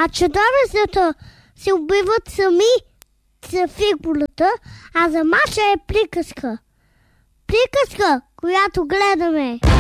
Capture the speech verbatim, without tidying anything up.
а чудовищата се убиват сами с фигурата, а за мача е приказка. Приказка, която гледаме.